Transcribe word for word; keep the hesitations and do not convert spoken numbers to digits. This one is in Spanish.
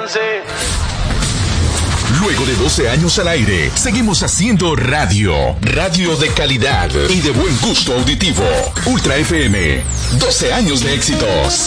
alcance. Luego de doce años al aire, seguimos haciendo radio. Radio de calidad y de buen gusto auditivo. Ultra F M. doce años de éxitos.